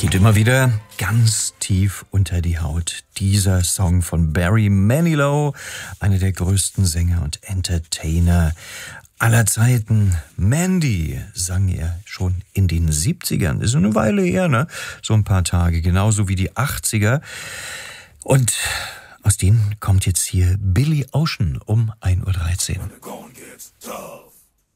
Geht immer wieder ganz tief unter die Haut. Dieser Song von Barry Manilow, einer der größten Sänger und Entertainer aller Zeiten. Mandy sang er schon in den 70ern. Ist eine Weile her, ne? So ein paar Tage, genauso wie die 80er. Und aus denen kommt jetzt hier Billy Ocean um 1:13 Uhr.